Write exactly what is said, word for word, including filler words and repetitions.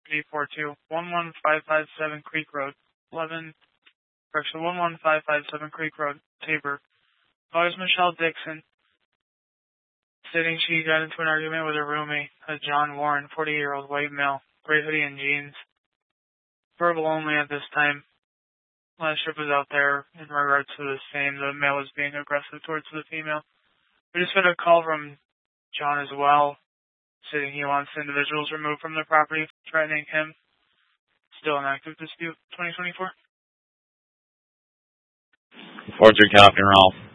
eight four two, one one five five seven Creek Road, eleven, correction, one one five five seven Creek Road, Tabor. Callers Michelle Dixon, stating she got into an argument with her roommate, a John Warren, forty-year-old white male, gray hoodie and jeans. Verbal only at this time. Last trip was out there in regards to the same. The male was being aggressive towards the female. We just got a call from John as well, stating he wants individuals removed from the property, threatening him. Still an active dispute, twenty twenty-four. four three copy, Ralph.